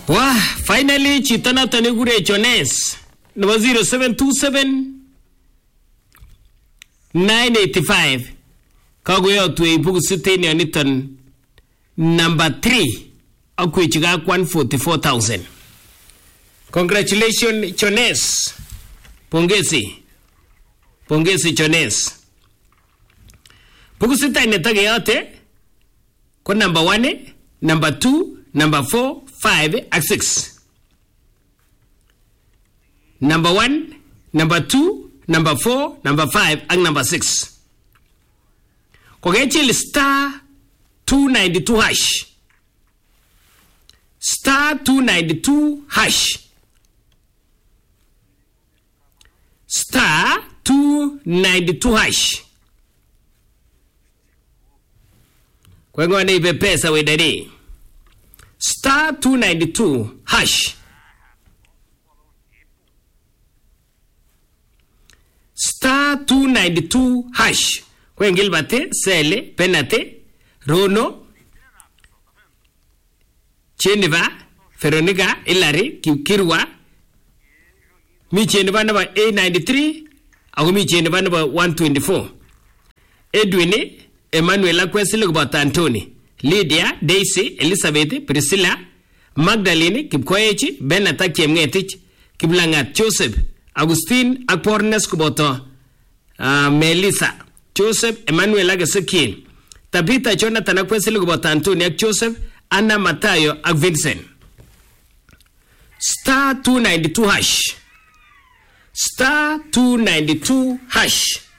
Wah, finally chito noto nekure Jones nebo 0727 985 kagoyotu ibukusit en yoniton number 3 akwechi ka 144,000. Congratulations Jones. Pongezi Jones. Bukusit ay netageyote ko number 1, number 2, number 4, 5 and 6. Number 1, number 2, number 4, number 5 and number 6. Kogechil star 292 hash. Star 292 hash. Star 292 hash. Kwengone ibe pesa wedani. Star 292 hash. Star 292 hash. Kwengil bate, sele, penate, Rono, Cheneva, Veronica, Hilary, Kirwa, Mi Cheneva number 893, Agumi Cheneva number 124. Edwin, Emmanuel Kwesile about Anthony, Lydia, Daisy, Elizabeth, Priscilla, Magdalene, Kipkoechi, Benata Kiemgetich, Kiblangat, Joseph, Agustin, Akpornes Kuboto, Melissa, Joseph, Emmanuel Agasekin, Tabitha, Jonathan Akwesile about Anthony, Joseph, Anna Matayo, ak Vincent. Star 292 hash. Star 292 hash.